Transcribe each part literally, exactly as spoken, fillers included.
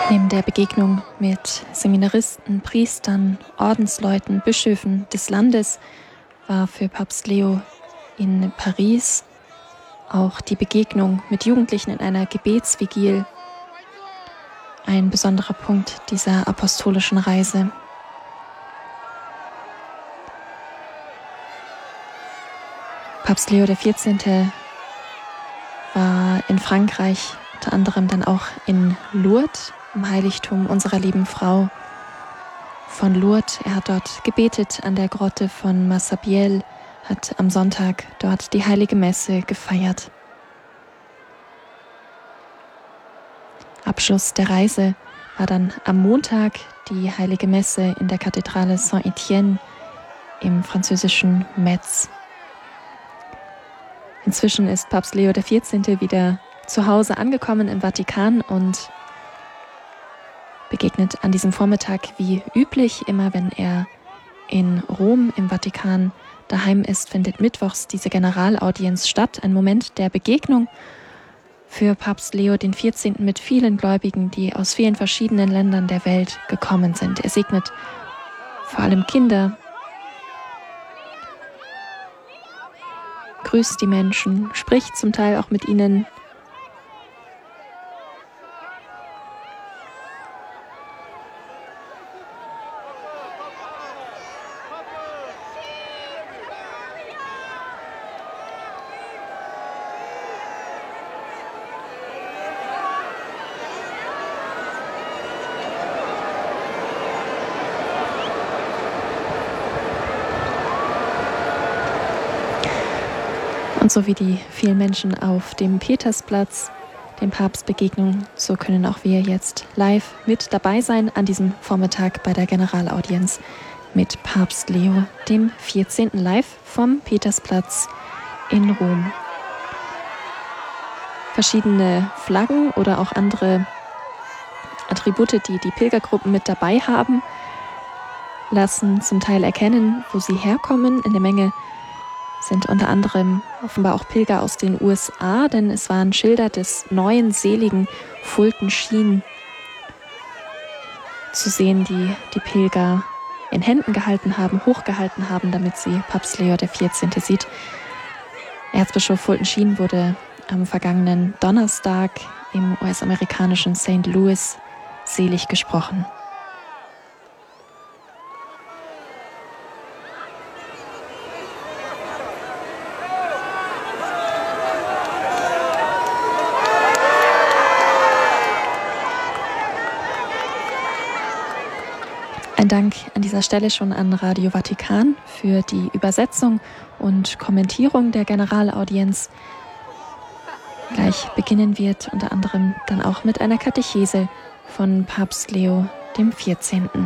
Neben der Begegnung mit Seminaristen, Priestern, Ordensleuten, Bischöfen des Landes war für Papst Leo in Paris auch die Begegnung mit Jugendlichen in einer Gebetsvigil ein besonderer Punkt dieser apostolischen Reise. Papst Leo der vierzehnte. war in Frankreich, unter anderem dann auch in Lourdes, im Heiligtum unserer lieben Frau von Lourdes. Er hat dort gebetet an der Grotte von Massabielle, hat am Sonntag dort die Heilige Messe gefeiert. Abschluss der Reise war dann am Montag die Heilige Messe in der Kathedrale Saint-Étienne im französischen Metz. Inzwischen ist Papst Leo der vierzehnte. wieder zu Hause angekommen im Vatikan und begegnet an diesem Vormittag wie üblich, immer wenn er in Rom im Vatikan daheim ist, findet mittwochs diese Generalaudienz statt. Ein Moment der Begegnung für Papst Leo den vierzehnten. mit vielen Gläubigen, die aus vielen verschiedenen Ländern der Welt gekommen sind. Er segnet vor allem Kinder, grüßt die Menschen, spricht zum Teil auch mit ihnen. Und so wie die vielen Menschen auf dem Petersplatz dem Papst begegnen, so können auch wir jetzt live mit dabei sein an diesem Vormittag bei der Generalaudienz mit Papst Leo dem vierzehnten. live vom Petersplatz in Rom. Verschiedene Flaggen oder auch andere Attribute, die die Pilgergruppen mit dabei haben, lassen zum Teil erkennen, wo sie herkommen. In der Menge sind unter anderem offenbar auch Pilger aus den U S A, denn es waren Schilder des neuen seligen Fulton Sheen zu sehen, die die Pilger in Händen gehalten haben, hochgehalten haben, damit sie Papst Leo der vierzehnte. sieht. Erzbischof Fulton Sheen wurde am vergangenen Donnerstag im U S-amerikanischen Saint Louis selig gesprochen. Ein Dank an dieser Stelle schon an Radio Vatikan für die Übersetzung und Kommentierung der Generalaudienz. Gleich beginnen wird unter anderem dann auch mit einer Katechese von Papst Leo dem vierzehnten.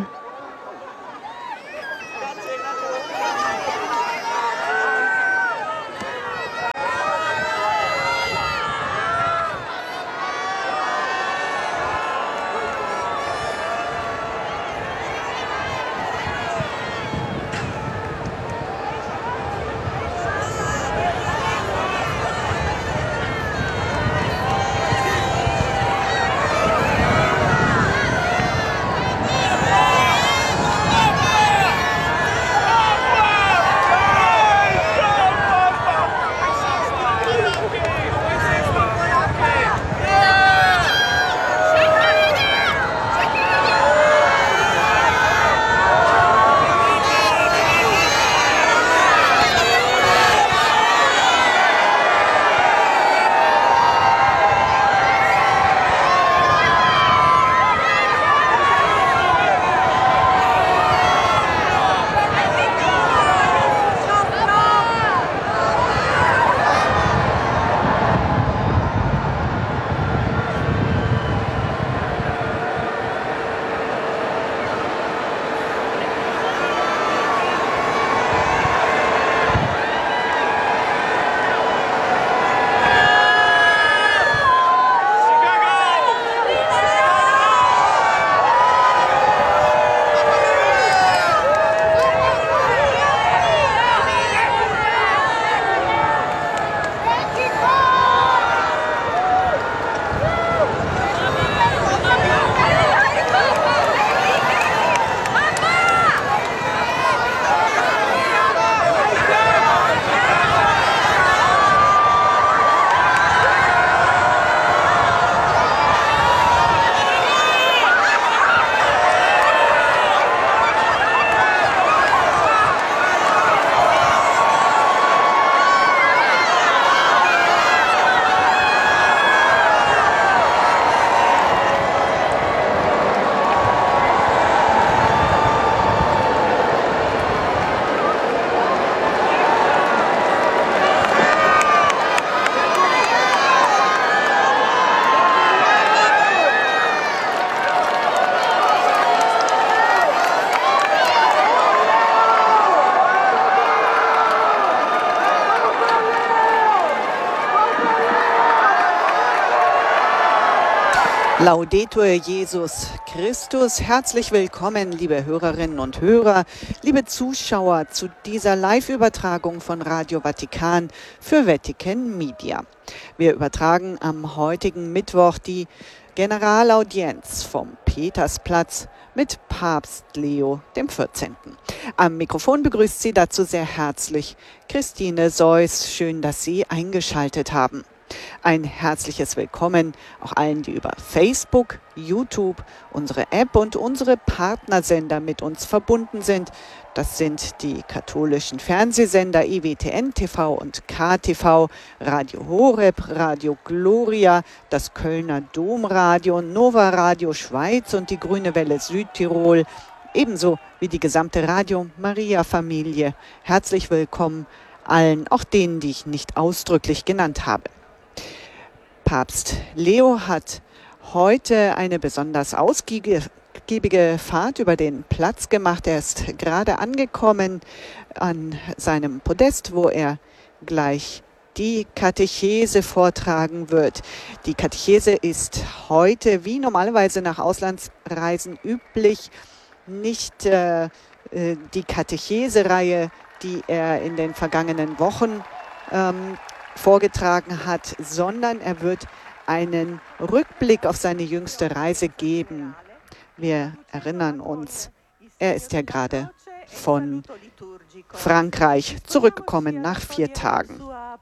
Laudetur Jesus Christus. Herzlich willkommen, liebe Hörerinnen und Hörer, liebe Zuschauer zu dieser Live-Übertragung von Radio Vatikan für Vatican Media. Wir übertragen am heutigen Mittwoch die Generalaudienz vom Petersplatz mit Papst Leo der vierzehnten. Am Mikrofon begrüßt Sie dazu sehr herzlich Christine Seuss. Schön, dass Sie eingeschaltet haben. Ein herzliches Willkommen auch allen, die über Facebook, YouTube, unsere App und unsere Partnersender mit uns verbunden sind. Das sind die katholischen Fernsehsender E W T N T V und K T V, Radio Horeb, Radio Gloria, das Kölner Domradio, Nova Radio Schweiz und die Grüne Welle Südtirol, ebenso wie die gesamte Radio Maria Familie. Herzlich willkommen allen, auch denen, die ich nicht ausdrücklich genannt habe. Papst Leo hat heute eine besonders ausgiebige Fahrt über den Platz gemacht. Er ist gerade angekommen an seinem Podest, wo er gleich die Katechese vortragen wird. Die Katechese ist heute, wie normalerweise nach Auslandsreisen üblich, nicht äh, die Katechese-Reihe, die er in den vergangenen Wochen ähm, vorgetragen hat, sondern er wird einen Rückblick auf seine jüngste Reise geben. Wir erinnern uns, er ist ja gerade von Frankreich zurückgekommen nach vier Tagen.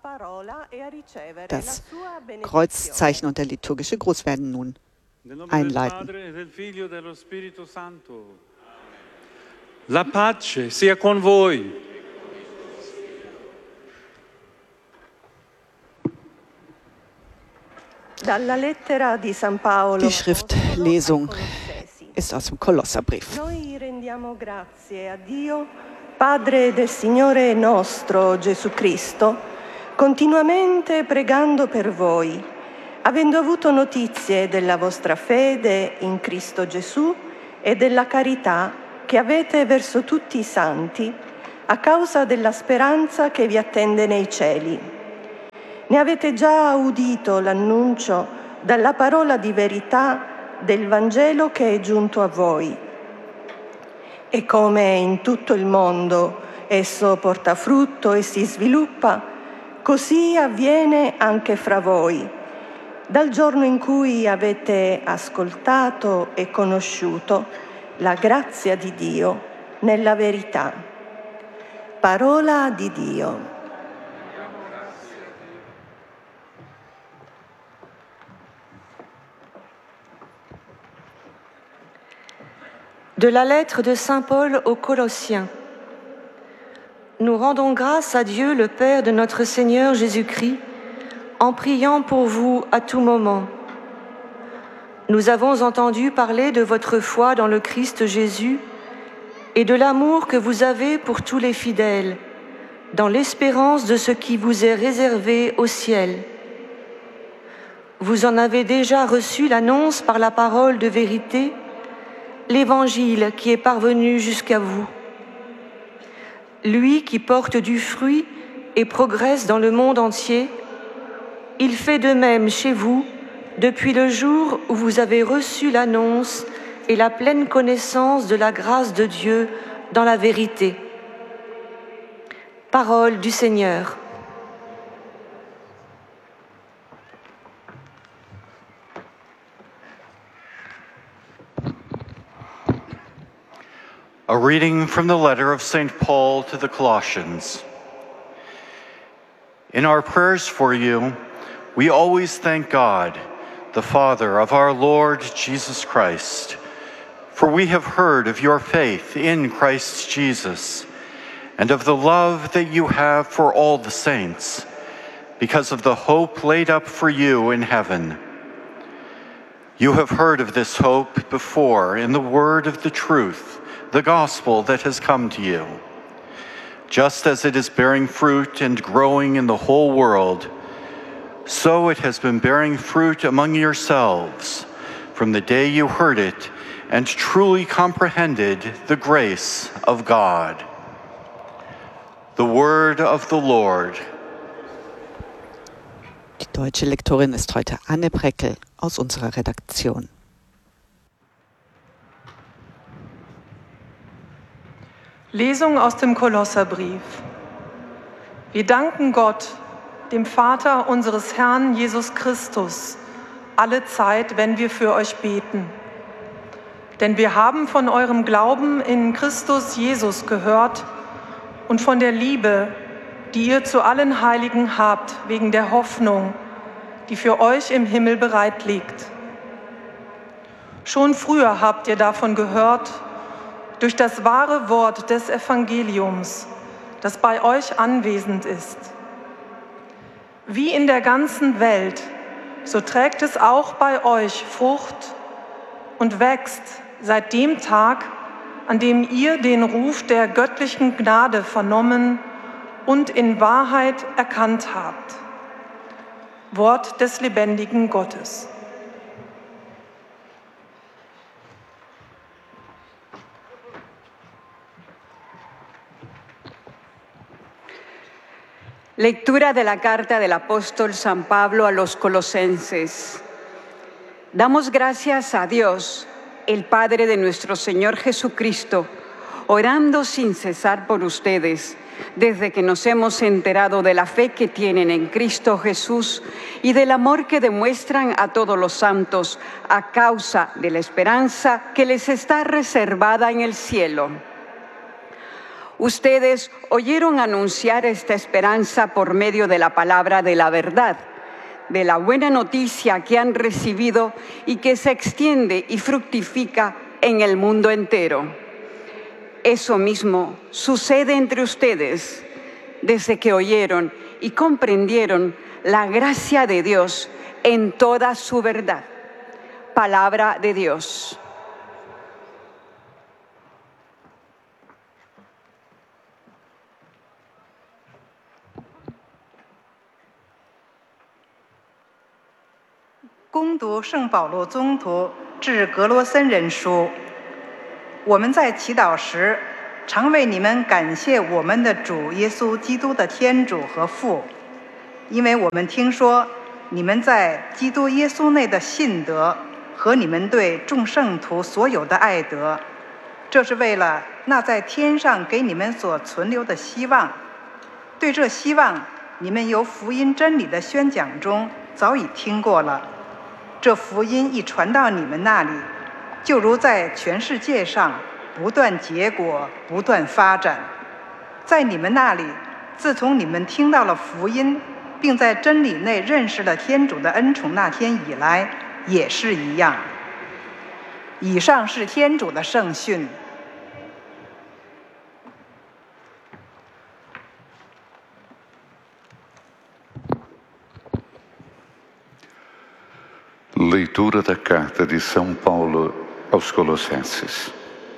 Das Kreuzzeichen und der liturgische Gruß werden nun einleiten. La pace sia con voi. Die Schriftlesung ist aus dem Kolosserbrief. Noi rendiamo grazie a Dio, Padre del Signore nostro Gesù Cristo, continuamente pregando per voi, avendo avuto notizie della vostra fede in Cristo Gesù e della carità che avete verso tutti i santi, a causa della speranza che vi attende nei cieli. Ne avete già udito l'annuncio dalla parola di verità del Vangelo che è giunto a voi. E come in tutto il mondo esso porta frutto e si sviluppa, così avviene anche fra voi, dal giorno in cui avete ascoltato e conosciuto la grazia di Dio nella verità. Parola di Dio. De la lettre de Saint Paul aux Colossiens. Nous rendons grâce à Dieu, le Père de notre Seigneur Jésus-Christ, en priant pour vous à tout moment. Nous avons entendu parler de votre foi dans le Christ Jésus et de l'amour que vous avez pour tous les fidèles, dans l'espérance de ce qui vous est réservé au ciel. Vous en avez déjà reçu l'annonce par la parole de vérité, l'Évangile qui est parvenu jusqu'à vous. Lui qui porte du fruit et progresse dans le monde entier, il fait de même chez vous depuis le jour où vous avez reçu l'annonce et la pleine connaissance de la grâce de Dieu dans la vérité. Parole du Seigneur. A reading from the letter of Saint Paul to the Colossians. In our prayers for you, we always thank God, the Father of our Lord Jesus Christ, for we have heard of your faith in Christ Jesus and of the love that you have for all the saints, because of the hope laid up for you in heaven. You have heard of this hope before in the word of the truth, the gospel that has come to you. Just as it is bearing fruit and growing in the whole world, so it has been bearing fruit among yourselves from the day you heard it and truly comprehended the grace of God. The word of the Lord. Die deutsche Lektorin ist heute Anne Breckel. aus unserer Redaktion. Lesung aus dem Kolosserbrief. Wir danken Gott, dem Vater unseres Herrn Jesus Christus, alle Zeit, wenn wir für euch beten. Denn wir haben von eurem Glauben in Christus Jesus gehört und von der Liebe, die ihr zu allen Heiligen habt, wegen der Hoffnung, die für euch im Himmel bereit liegt. Schon früher habt ihr davon gehört, durch das wahre Wort des Evangeliums, das bei euch anwesend ist. Wie in der ganzen Welt, so trägt es auch bei euch Frucht und wächst seit dem Tag, an dem ihr den Ruf der göttlichen Gnade vernommen und in Wahrheit erkannt habt. Wort des lebendigen Gottes. Lectura de la carta del apóstol San Pablo a los colosenses. Damos gracias a Dios, el Padre de nuestro Señor Jesucristo, orando sin cesar por ustedes, desde que nos hemos enterado de la fe que tienen en Cristo Jesús y del amor que demuestran a todos los santos a causa de la esperanza que les está reservada en el cielo. Ustedes oyeron anunciar esta esperanza por medio de la palabra de la verdad, de la buena noticia que han recibido y que se extiende y fructifica en el mundo entero. Eso mismo sucede entre ustedes desde que oyeron y comprendieron la gracia de Dios en toda su verdad. Palabra de Dios. 恭读圣保罗宗徒致格罗森人书。我们在祈祷时，常为你们感谢我们的主耶稣基督的天主和父，因为我们听说你们在基督耶稣内的信德和你们对众圣徒所有的爱德，这是为了那在天上给你们所存留的希望。对这希望，你们由福音真理的宣讲中早已听过了。这福音一传到你们那里，就如在全世界上不断结果，不断发展。在你们那里，自从你们听到了福音，并在真理内认识了天主的恩宠那天以来，也是一样。以上是天主的圣训。 Leitura da carta de São Paulo aos Colossenses.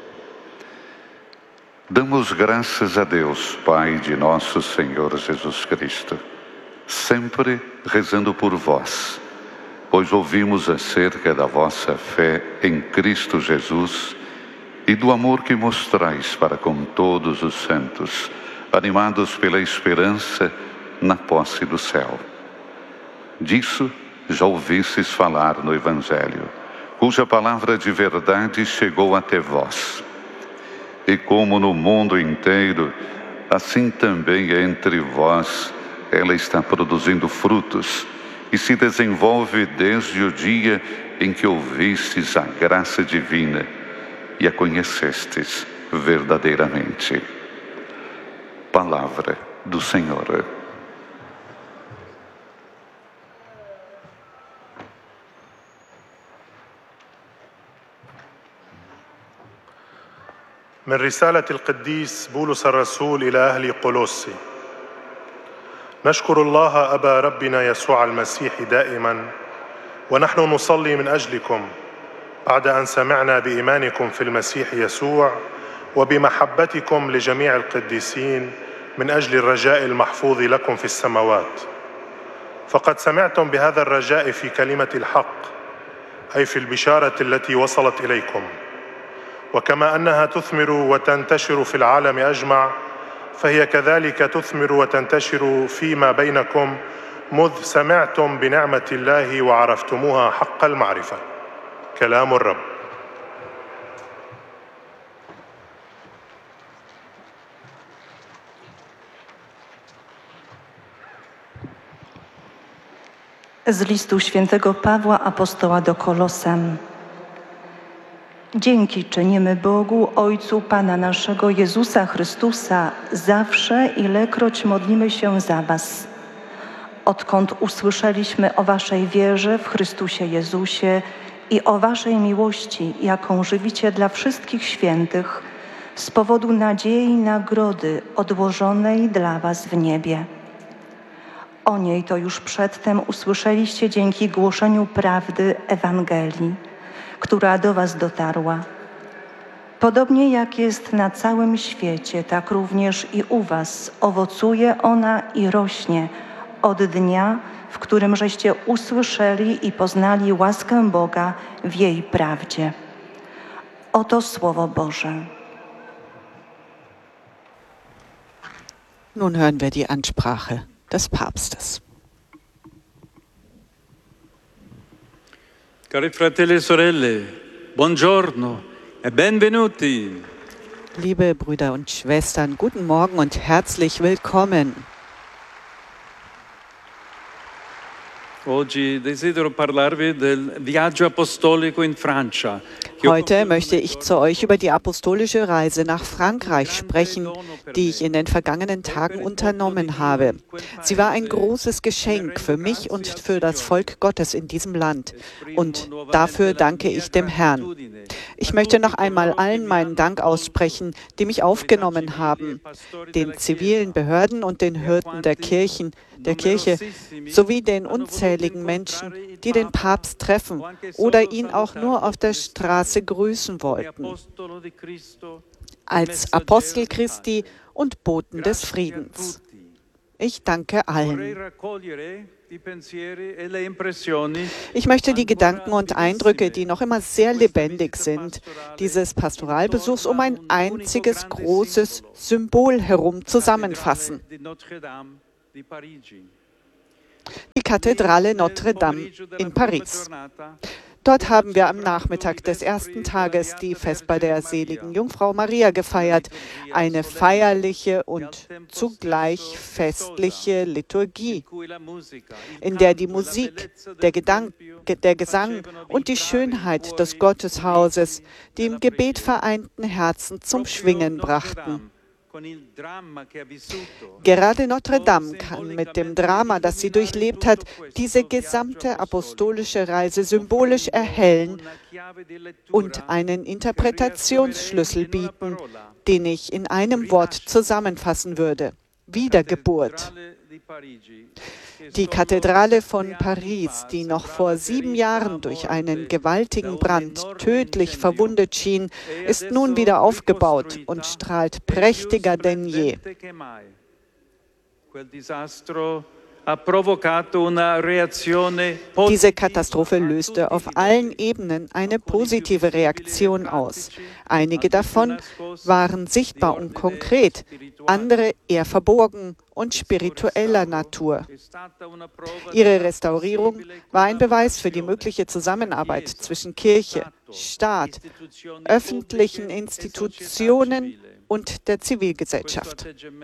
Damos graças a Deus, Pai de nosso Senhor Jesus Cristo, sempre rezando por vós, pois ouvimos acerca da vossa fé em Cristo Jesus e do amor que mostrais para com todos os santos, animados pela esperança na posse do céu. Disso já ouvistes falar no Evangelho, cuja palavra de verdade chegou até vós. E como no mundo inteiro, assim também entre vós, ela está produzindo frutos e se desenvolve desde o dia em que ouvistes a graça divina e a conhecestes verdadeiramente. Palavra do Senhor. من رسالة القديس بولس الرسول إلى أهل قولوسي. نشكر الله أبا ربنا يسوع المسيح دائما ونحن نصلي من أجلكم بعد أن سمعنا بإيمانكم في المسيح يسوع وبمحبتكم لجميع القديسين من أجل الرجاء المحفوظ لكم في السماوات. فقد سمعتم بهذا الرجاء في كلمة الحق، أي في البشارة التي وصلت إليكم، وكما أنها تثمر وتنتشر في العالم أجمع، فهي كذلك تثمر وتنتشر فيما بينكم مذ سمعتم بنعمة الله وعرفتموها حق المعرفة. كلام الرب. Z listu świętego Pawła apostoła do Kolosan. Dzięki czynimy Bogu, Ojcu Pana naszego Jezusa Chrystusa, zawsze, ilekroć modlimy się za was. Odkąd usłyszeliśmy o waszej wierze w Chrystusie Jezusie i o waszej miłości, jaką żywicie dla wszystkich świętych, z powodu nadziei i nagrody odłożonej dla was w niebie. O niej to już przedtem usłyszeliście dzięki głoszeniu prawdy Ewangelii, która do was dotarła. Podobnie jak jest na całym świecie, tak również i u was owocuje ona i rośnie od dnia, w którym żeście usłyszeli i poznali łaskę Boga w jej prawdzie. Oto Słowo Boże. Nun hören wir die Ansprache des Papstes. Cari fratelli e sorelle, buongiorno e benvenuti. Liebe Brüder und Schwestern, guten Morgen und herzlich willkommen. Oggi desidero parlarvi del viaggio apostolico in Francia. Heute möchte ich zu euch über die apostolische Reise nach Frankreich sprechen, die ich in den vergangenen Tagen unternommen habe. Sie war ein großes Geschenk für mich und für das Volk Gottes in diesem Land. Und dafür danke ich dem Herrn. Ich möchte noch einmal allen meinen Dank aussprechen, die mich aufgenommen haben, den zivilen Behörden und den Hirten der Kirchen, der Kirche, sowie den unzähligen Menschen, die den Papst treffen oder ihn auch nur auf der Straße grüßen wollten, als Apostel Christi und Boten des Friedens. Ich danke allen. Ich möchte die Gedanken und Eindrücke, die noch immer sehr lebendig sind, dieses Pastoralbesuchs um ein einziges großes Symbol herum zusammenfassen. Die Kathedrale Notre-Dame in Paris. Dort haben wir am Nachmittag des ersten Tages die Vesper der seligen Jungfrau Maria gefeiert, eine feierliche und zugleich festliche Liturgie, in der die Musik, der, Gedank, der Gesang und die Schönheit des Gotteshauses die im Gebet vereinten Herzen zum Schwingen brachten. Gerade Notre-Dame kann mit dem Drama, das sie durchlebt hat, diese gesamte apostolische Reise symbolisch erhellen und einen Interpretationsschlüssel bieten, den ich in einem Wort zusammenfassen würde: Wiedergeburt. Die Kathedrale von Paris, die noch vor sieben Jahren durch einen gewaltigen Brand tödlich verwundet schien, ist nun wieder aufgebaut und strahlt prächtiger denn je. Diese Katastrophe löste auf allen Ebenen eine positive Reaktion aus. Einige davon waren sichtbar und konkret, andere eher verborgen und spiritueller Natur. Ihre Restaurierung war ein Beweis für die mögliche Zusammenarbeit zwischen Kirche, Staat, öffentlichen Institutionen und der Zivilgesellschaft.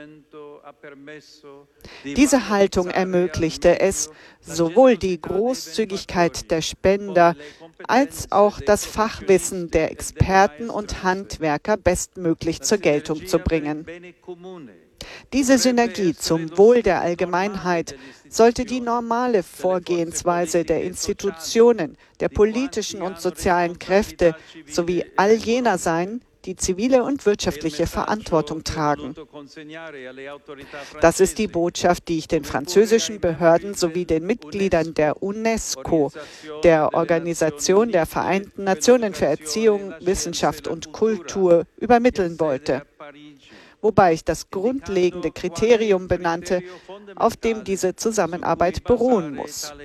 Diese Haltung ermöglichte es, sowohl die Großzügigkeit der Spender als auch das Fachwissen der Experten und Handwerker bestmöglich zur Geltung zu bringen. Diese Synergie zum Wohl der Allgemeinheit sollte die normale Vorgehensweise der Institutionen, der politischen und sozialen Kräfte sowie all jener sein, die zivile und wirtschaftliche Verantwortung tragen. Das ist die Botschaft, die ich den französischen Behörden sowie den Mitgliedern der UNESCO, der Organisation der Vereinten Nationen für Erziehung, Wissenschaft und Kultur, übermitteln wollte, wobei ich das grundlegende Kriterium benannte, auf dem diese Zusammenarbeit beruhen muss.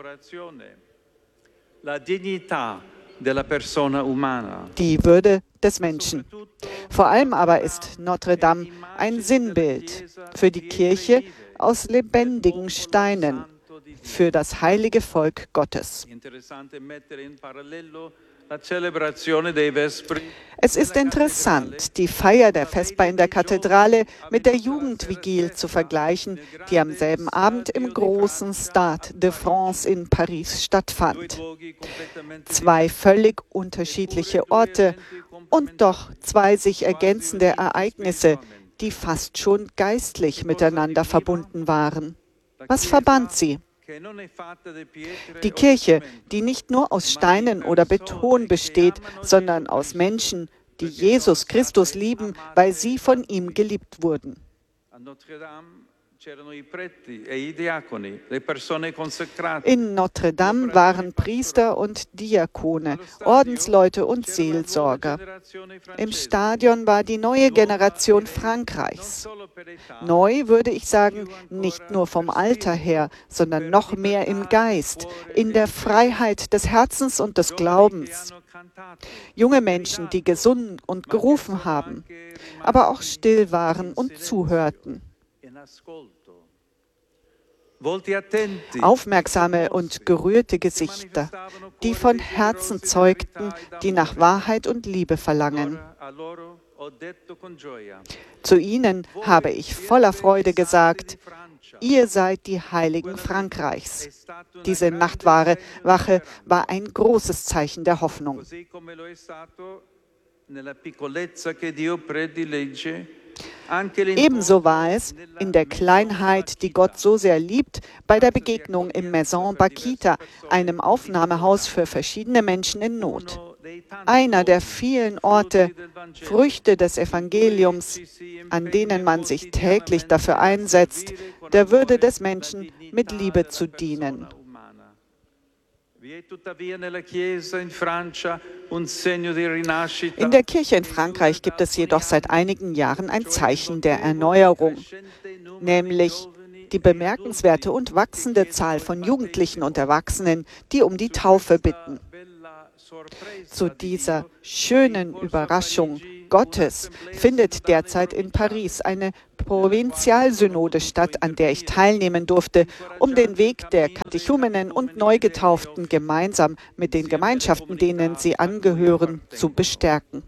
Die Würde des Menschen. Vor allem aber ist Notre-Dame ein Sinnbild für die Kirche aus lebendigen Steinen, für das heilige Volk Gottes. Es ist interessant, die Feier der Vesper in der Kathedrale mit der Jugendvigil zu vergleichen, die am selben Abend im großen Stade de France in Paris stattfand. Zwei völlig unterschiedliche Orte und doch zwei sich ergänzende Ereignisse, die fast schon geistlich miteinander verbunden waren. Was verband sie? Die Kirche, die nicht nur aus Steinen oder Beton besteht, sondern aus Menschen, die Jesus Christus lieben, weil sie von ihm geliebt wurden. In Notre Dame waren Priester und Diakone, Ordensleute und Seelsorger. Im Stadion war die neue Generation Frankreichs. Neu würde ich sagen, nicht nur vom Alter her, sondern noch mehr im Geist, in der Freiheit des Herzens und des Glaubens. Junge Menschen, die gesungen und gerufen haben, aber auch still waren und zuhörten. Aufmerksame und gerührte Gesichter, die von Herzen zeugten, die nach Wahrheit und Liebe verlangen. Zu ihnen habe ich voller Freude gesagt, ihr seid die Heiligen Frankreichs. Diese Nachtwache war ein großes Zeichen der Hoffnung. Ebenso war es in der Kleinheit, die Gott so sehr liebt, bei der Begegnung im Maison Bakita, einem Aufnahmehaus für verschiedene Menschen in Not. Einer der vielen Orte, Früchte des Evangeliums, an denen man sich täglich dafür einsetzt, der Würde des Menschen mit Liebe zu dienen. In der Kirche in Frankreich gibt es jedoch seit einigen Jahren ein Zeichen der Erneuerung, nämlich die bemerkenswerte und wachsende Zahl von Jugendlichen und Erwachsenen, die um die Taufe bitten. Zu dieser schönen Überraschung Gottes findet derzeit in Paris eine Provinzialsynode statt, an der ich teilnehmen durfte, um den Weg der Katechumenen und Neugetauften gemeinsam mit den Gemeinschaften, denen sie angehören, zu bestärken.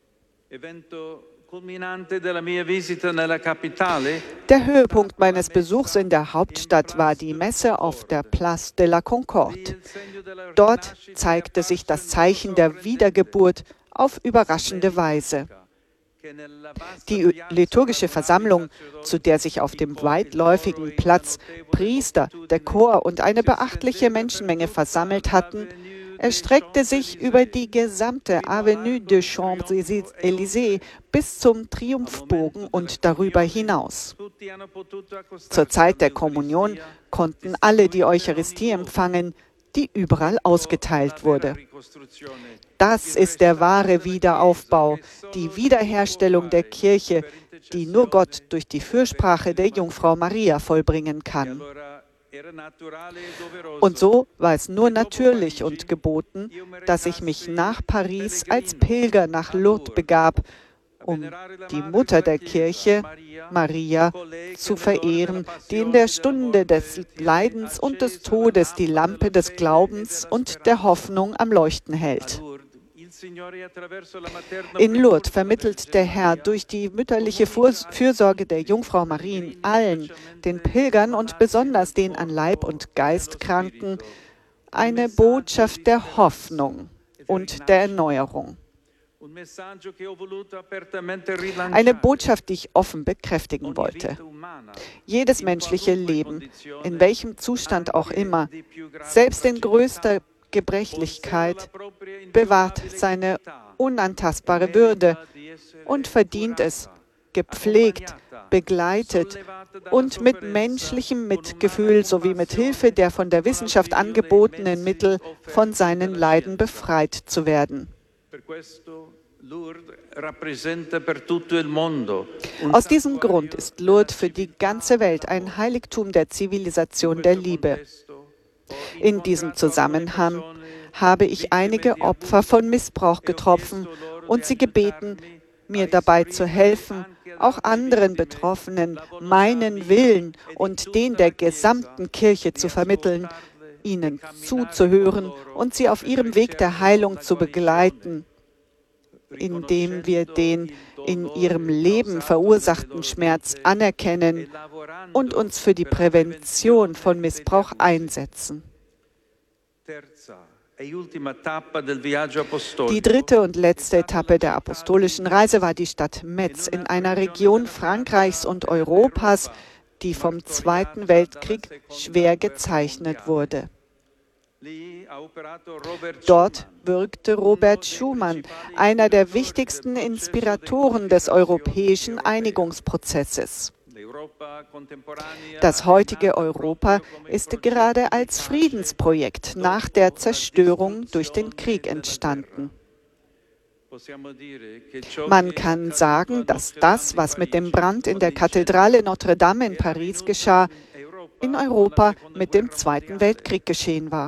Der Höhepunkt meines Besuchs in der Hauptstadt war die Messe auf der Place de la Concorde. Dort zeigte sich das Zeichen der Wiedergeburt auf überraschende Weise. Die liturgische Versammlung, zu der sich auf dem weitläufigen Platz Priester, der Chor und eine beachtliche Menschenmenge versammelt hatten, erstreckte sich über die gesamte Avenue des Champs-Élysées bis zum Triumphbogen und darüber hinaus. Zur Zeit der Kommunion konnten alle die Eucharistie empfangen, die überall ausgeteilt wurde. Das ist der wahre Wiederaufbau, die Wiederherstellung der Kirche, die nur Gott durch die Fürsprache der Jungfrau Maria vollbringen kann. Und so war es nur natürlich und geboten, dass ich mich nach Paris als Pilger nach Lourdes begab, um die Mutter der Kirche, Maria, zu verehren, die in der Stunde des Leidens und des Todes die Lampe des Glaubens und der Hoffnung am Leuchten hält. In Lourdes vermittelt der Herr durch die mütterliche Fürsorge der Jungfrau Marien allen, den Pilgern und besonders den an Leib und Geist Kranken, eine Botschaft der Hoffnung und der Erneuerung. Eine Botschaft, die ich offen bekräftigen wollte. Jedes menschliche Leben, in welchem Zustand auch immer, selbst in größter Gebrechlichkeit, bewahrt seine unantastbare Würde und verdient es, gepflegt, begleitet und mit menschlichem Mitgefühl sowie mit Hilfe der von der Wissenschaft angebotenen Mittel von seinen Leiden befreit zu werden. Aus diesem Grund ist Lourdes für die ganze Welt ein Heiligtum der Zivilisation der Liebe. In diesem Zusammenhang habe ich einige Opfer von Missbrauch getroffen und sie gebeten, mir dabei zu helfen, auch anderen Betroffenen meinen Willen und den der gesamten Kirche zu vermitteln, ihnen zuzuhören und sie auf ihrem Weg der Heilung zu begleiten, indem wir den in ihrem Leben verursachten Schmerz anerkennen und uns für die Prävention von Missbrauch einsetzen. Die dritte und letzte Etappe der apostolischen Reise war die Stadt Metz in einer Region Frankreichs und Europas, die vom Zweiten Weltkrieg schwer gezeichnet wurde. Dort wirkte Robert Schuman, einer der wichtigsten Inspiratoren des europäischen Einigungsprozesses. Das heutige Europa ist gerade als Friedensprojekt nach der Zerstörung durch den Krieg entstanden. Man kann sagen, dass das, was mit dem Brand in der Kathedrale Notre Dame in Paris geschah, in Europa mit dem Zweiten Weltkrieg geschehen war.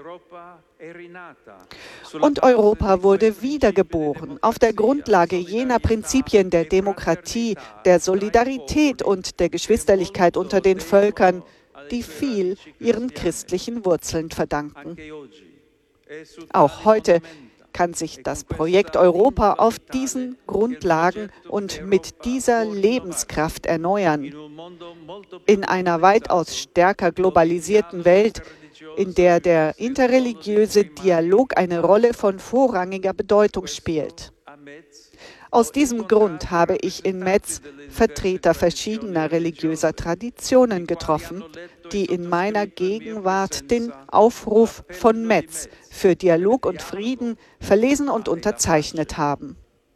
Und Europa wurde wiedergeboren auf der Grundlage jener Prinzipien der Demokratie, der Solidarität und der Geschwisterlichkeit unter den Völkern, die viel ihren christlichen Wurzeln verdanken. Auch heute kann sich das Projekt Europa auf diesen Grundlagen und mit dieser Lebenskraft erneuern. In einer weitaus stärker globalisierten Welt, in der der interreligiöse Dialog eine Rolle von vorrangiger Bedeutung spielt. Aus diesem Grund habe ich in Metz Vertreter verschiedener religiöser Traditionen getroffen, die in meiner Gegenwart den Aufruf von Metz für Dialog und Frieden verlesen und unterzeichnet haben.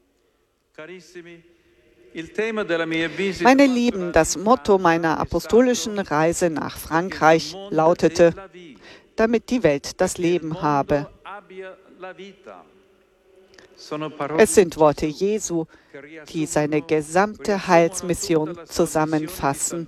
Meine Lieben, das Motto meiner apostolischen Reise nach Frankreich lautete: damit die Welt das Leben habe. Es sind Worte Jesu, die seine gesamte Heilsmission zusammenfassen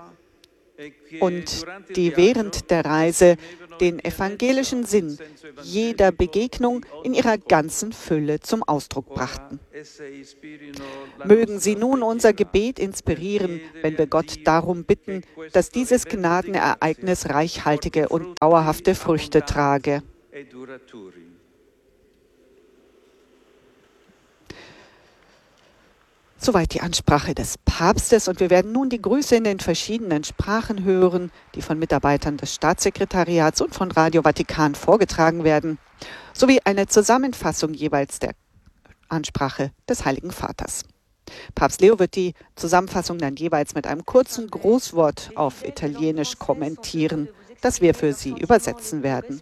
und die während der Reise den evangelischen Sinn jeder Begegnung in ihrer ganzen Fülle zum Ausdruck brachten. Mögen sie nun unser Gebet inspirieren, wenn wir Gott darum bitten, dass dieses Gnadenereignis reichhaltige und dauerhafte Früchte trage. Soweit die Ansprache des Papstes, und wir werden nun die Grüße in den verschiedenen Sprachen hören, die von Mitarbeitern des Staatssekretariats und von Radio Vatikan vorgetragen werden, sowie eine Zusammenfassung jeweils der Ansprache des Heiligen Vaters. Papst Leo wird die Zusammenfassung dann jeweils mit einem kurzen Grußwort auf Italienisch kommentieren, das wir für Sie übersetzen werden.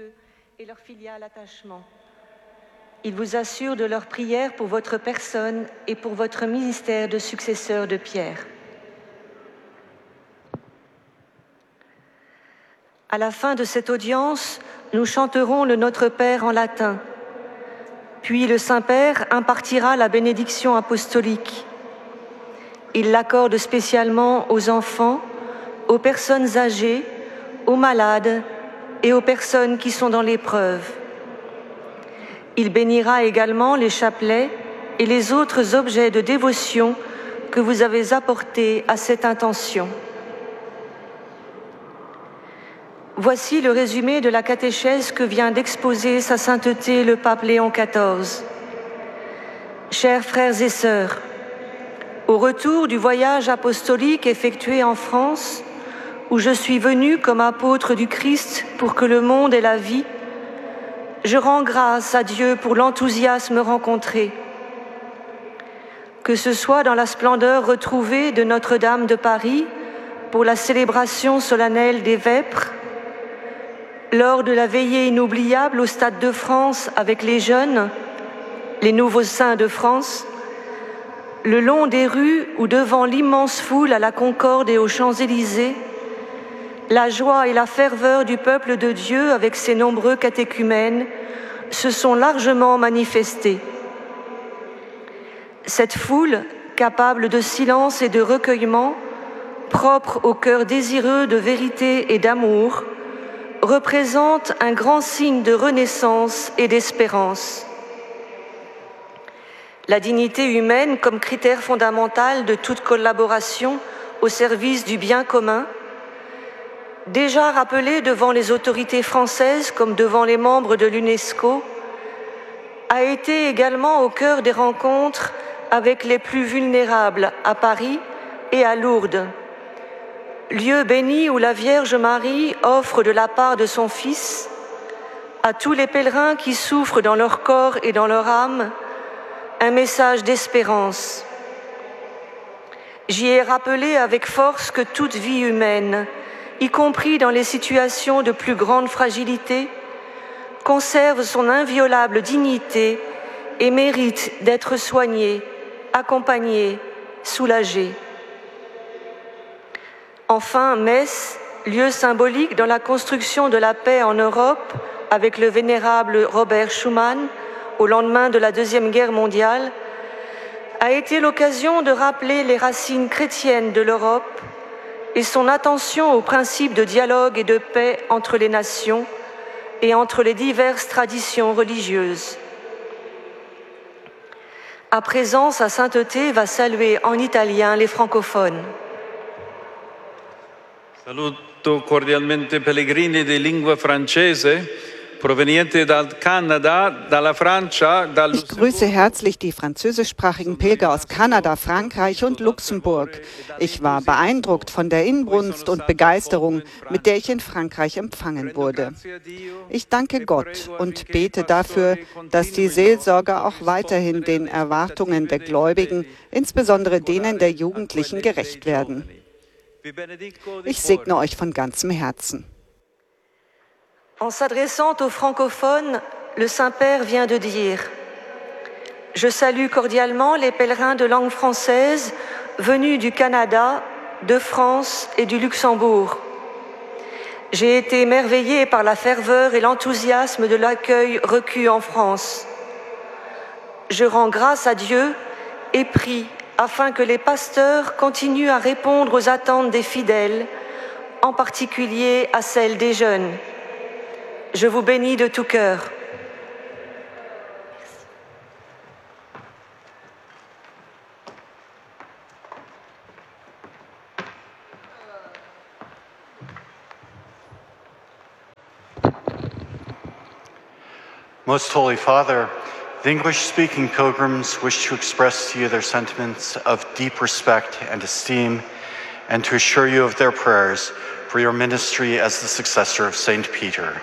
Ils vous assurent de leur prière pour votre personne et pour votre ministère de successeur de Pierre. À la fin de cette audience, nous chanterons le Notre Père en latin. Puis le Saint-Père impartira la bénédiction apostolique. Il l'accorde spécialement aux enfants, aux personnes âgées, aux malades et aux personnes qui sont dans l'épreuve. Il bénira également les chapelets et les autres objets de dévotion que vous avez apportés à cette intention. Voici le résumé de la catéchèse que vient d'exposer Sa Sainteté le Pape Léon quatorze. Chers frères et sœurs, au retour du voyage apostolique effectué en France, où je suis venu comme apôtre du Christ pour que le monde ait la vie, je rends grâce à Dieu pour l'enthousiasme rencontré. Que ce soit dans la splendeur retrouvée de Notre-Dame de Paris pour la célébration solennelle des Vêpres, lors de la veillée inoubliable au Stade de France avec les jeunes, les nouveaux saints de France, le long des rues ou devant l'immense foule à la Concorde et aux Champs-Élysées, la joie et la ferveur du peuple de Dieu avec ses nombreux catéchumènes se sont largement manifestés. Cette foule, capable de silence et de recueillement, propre au cœur désireux de vérité et d'amour, représente un grand signe de renaissance et d'espérance. la dignité humaine comme critère fondamental de toute collaboration au service du bien commun, déjà rappelé devant les autorités françaises comme devant les membres de l'UNESCO, a été également au cœur des rencontres avec les plus vulnérables à Paris et à Lourdes, lieu béni où la Vierge Marie offre de la part de son Fils à tous les pèlerins qui souffrent dans leur corps et dans leur âme un message d'espérance. J'y ai rappelé avec force que toute vie humaine, y compris dans les situations de plus grande fragilité, conserve son inviolable dignité et mérite d'être soignée, accompagnée, soulagée. Enfin, Metz, lieu symbolique dans la construction de la paix en Europe avec le vénérable Robert Schuman au lendemain de la Deuxième Guerre mondiale, a été l'occasion de rappeler les racines chrétiennes de l'Europe et son attention aux principes de dialogue et de paix entre les nations et entre les diverses traditions religieuses. À présent, sa sainteté va saluer en italien les francophones. Saluto cordialmente pellegrini di lingua francese provenienti dal Canada, dalla Francia, dal Ich grüße herzlich die französischsprachigen Pilger aus Kanada, Frankreich und Luxemburg. Ich war beeindruckt von der Inbrunst und Begeisterung, mit der ich in Frankreich empfangen wurde. Ich danke Gott und bete dafür, dass die Seelsorger auch weiterhin den Erwartungen der Gläubigen, insbesondere denen der Jugendlichen, gerecht werden. Ich segne euch von ganzem Herzen. En s'adressant aux francophones, le Saint-Père vient de dire « Je salue cordialement les pèlerins de langue française venus du Canada, de France et du Luxembourg. J'ai été émerveillée par la ferveur et l'enthousiasme de l'accueil reçu en France. Je rends grâce à Dieu et prie afin que les pasteurs continuent à répondre aux attentes des fidèles, en particulier à celles des jeunes. Je vous bénis de tout cœur. Most Holy Father, the English-speaking pilgrims wish to express to you their sentiments of deep respect and esteem, and to assure you of their prayers for your ministry as the successor of Saint Peter.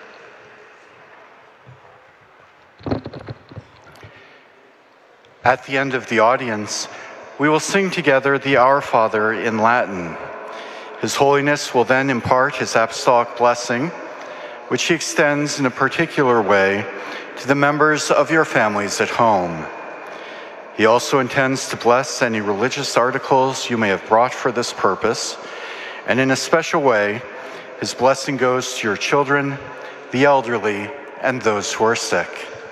At the end of the audience, we will sing together the Our Father in Latin. His Holiness will then impart his apostolic blessing, which he extends in a particular way to the members of your families at home. He also intends to bless any religious articles you may have brought for this purpose, and in a special way, his blessing goes to your children, the elderly, and those who are sick.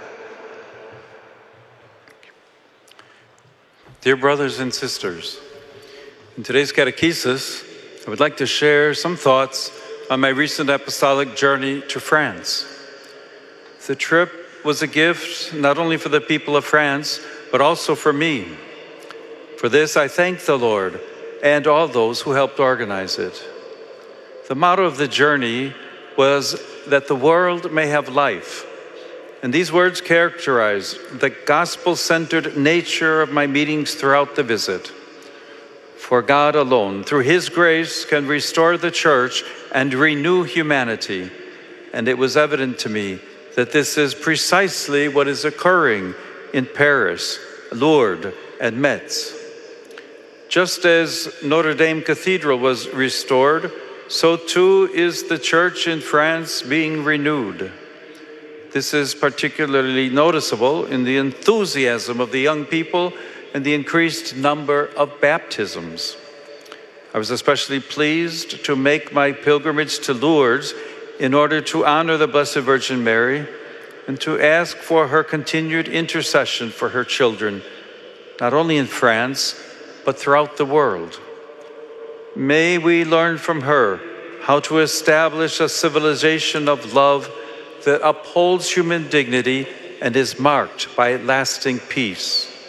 Dear brothers and sisters, in today's catechesis, I would like to share some thoughts on my recent apostolic journey to France. The trip was a gift not only for the people of France, but also for me. For this, I thank the Lord and all those who helped organize it. The motto of the journey was that the world may have life. And these words characterize the gospel-centered nature of my meetings throughout the visit. For God alone, through His grace, can restore the Church and renew humanity. And it was evident to me that this is precisely what is occurring in Paris, Lourdes, and Metz. Just as Notre Dame Cathedral was restored, so too is the Church in France being renewed. This is particularly noticeable in the enthusiasm of the young people and the increased number of baptisms. I was especially pleased to make my pilgrimage to Lourdes in order to honor the Blessed Virgin Mary and to ask for her continued intercession for her children, not only in France, but throughout the world. May we learn from her how to establish a civilization of love that upholds human dignity and is marked by lasting peace.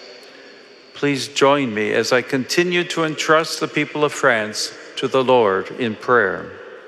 please join me as I continue to entrust the people of France to the Lord in prayer.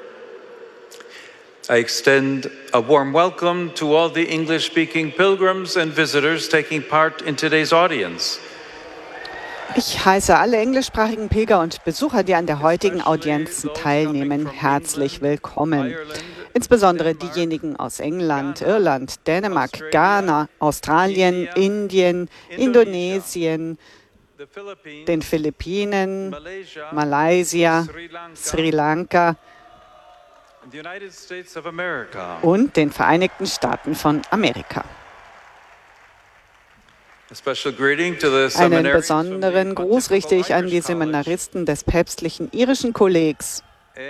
I extend a warm welcome to all the English-speaking pilgrims and visitors taking part in today's audience. Ich heiße alle englischsprachigen Pilger und Besucher, die an der heutigen Audienz teilnehmen, herzlich willkommen. Insbesondere diejenigen aus England, Irland, Dänemark, Ghana, Australien, Indien, Indonesien, den Philippinen, Malaysia, Sri Lanka und den Vereinigten Staaten von Amerika. Einen besonderen Gruß richte ich an die Seminaristen des päpstlichen irischen Kollegs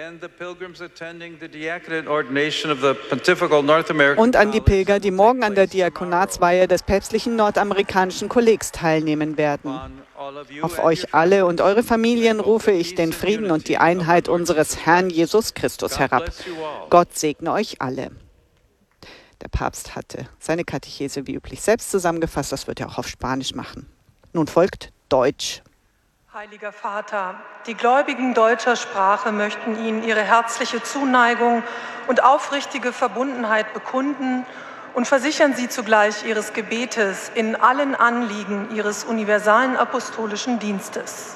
und an die Pilger, die morgen an der Diakonatsweihe des päpstlichen nordamerikanischen Kollegs teilnehmen werden. Auf euch alle und eure Familien rufe ich den Frieden und die Einheit unseres Herrn Jesus Christus herab. Gott segne euch alle. Der Papst hatte seine Katechese wie üblich selbst zusammengefasst. Das wird er auch auf Spanisch machen. Nun folgt Deutsch. Heiliger Vater, die Gläubigen deutscher Sprache möchten Ihnen ihre herzliche Zuneigung und aufrichtige Verbundenheit bekunden und versichern Sie zugleich Ihres Gebetes in allen Anliegen Ihres universalen apostolischen Dienstes.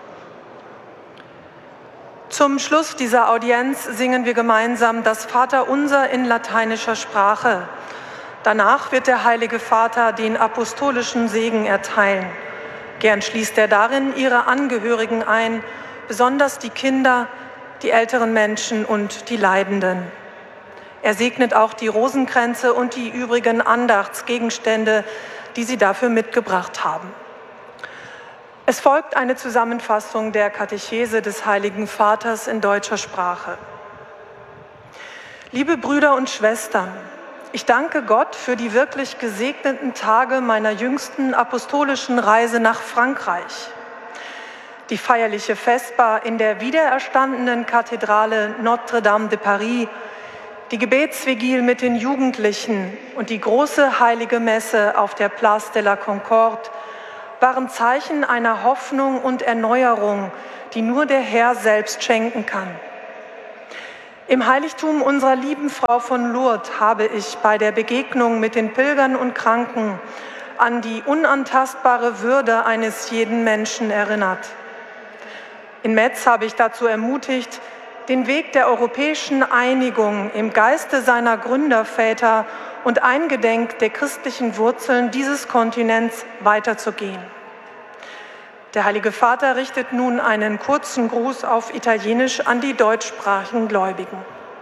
Zum Schluss dieser Audienz singen wir gemeinsam das Vaterunser in lateinischer Sprache. Danach wird der Heilige Vater den apostolischen Segen erteilen. Gern schließt er darin ihre Angehörigen ein, besonders die Kinder, die älteren Menschen und die Leidenden. Er segnet auch die Rosenkränze und die übrigen Andachtsgegenstände, die sie dafür mitgebracht haben. Es folgt eine Zusammenfassung der Katechese des Heiligen Vaters in deutscher Sprache. Liebe Brüder und Schwestern, ich danke Gott für die wirklich gesegneten Tage meiner jüngsten apostolischen Reise nach Frankreich. Die feierliche Vesper in der wiedererstandenen Kathedrale Notre-Dame de Paris, die Gebetsvigil mit den Jugendlichen und die große heilige Messe auf der Place de la Concorde waren Zeichen einer Hoffnung und Erneuerung, die nur der Herr selbst schenken kann. Im Heiligtum unserer lieben Frau von Lourdes habe ich bei der Begegnung mit den Pilgern und Kranken an die unantastbare Würde eines jeden Menschen erinnert. In Metz habe ich dazu ermutigt, den Weg der europäischen Einigung im Geiste seiner Gründerväter und eingedenk der christlichen Wurzeln dieses Kontinents weiterzugehen. Der Heilige Vater richtet nun einen kurzen Gruß auf Italienisch an die deutschsprachigen Gläubigen.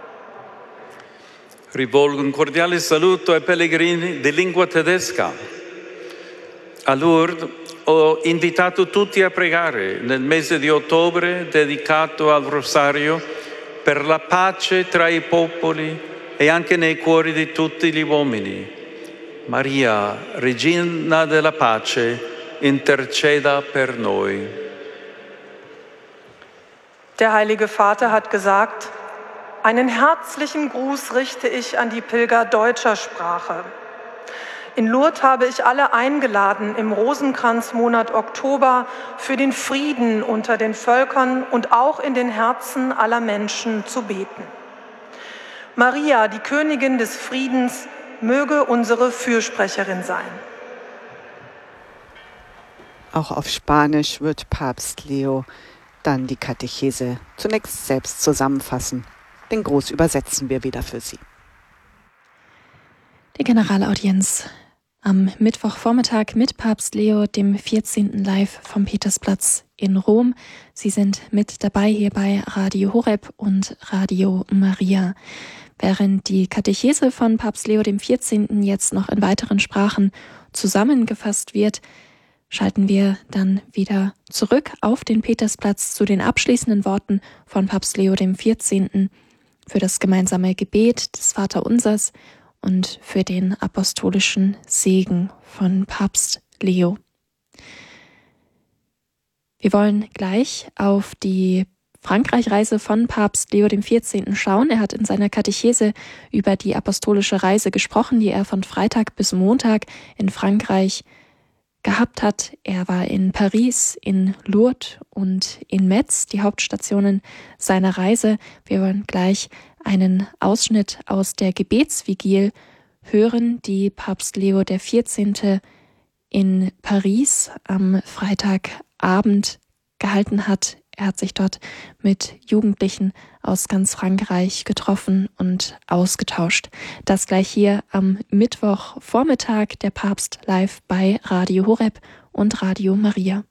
Rivolgo un cordiale saluto ai pellegrini di lingua tedesca. A Lourdes ho invitato tutti a pregare nel mese di ottobre dedicato al Rosario per la pace tra i popoli e anche nei cuori di tutti gli uomini. Maria, Regina della Pace, interceda per noi. Der Heilige Vater hat gesagt, einen herzlichen Gruß richte ich an die Pilger deutscher Sprache. In Lourdes habe ich alle eingeladen, im Rosenkranzmonat Oktober für den Frieden unter den Völkern und auch in den Herzen aller Menschen zu beten. Maria, die Königin des Friedens, möge unsere Fürsprecherin sein. Auch auf Spanisch wird Papst Leo dann die Katechese zunächst selbst zusammenfassen. Den Gruß übersetzen wir wieder für Sie. Die Generalaudienz am Mittwochvormittag mit Papst Leo dem vierzehnten live vom Petersplatz in Rom. Sie sind mit dabei hier bei Radio Horeb und Radio Maria. Während die Katechese von Papst Leo dem vierzehnten jetzt noch in weiteren Sprachen zusammengefasst wird, schalten wir dann wieder zurück auf den Petersplatz zu den abschließenden Worten von Papst Leo dem vierzehnten für das gemeinsame Gebet des Vaterunsers und für den apostolischen Segen von Papst Leo. Wir wollen gleich auf die Frankreich-Reise von Papst Leo dem vierzehnten schauen. Er hat in seiner Katechese über die apostolische Reise gesprochen, die er von Freitag bis Montag in Frankreich gehabt hat. Er war in Paris, in Lourdes und in Metz, die Hauptstationen seiner Reise. Wir wollen gleich einen Ausschnitt aus der Gebetsvigil hören, die Papst Leo der vierzehnte in Paris am Freitagabend gehalten hat. Er hat sich dort mit Jugendlichen aus ganz Frankreich getroffen und ausgetauscht. Das gleich hier am Mittwochvormittag, der Papst live bei Radio Horeb und Radio Maria.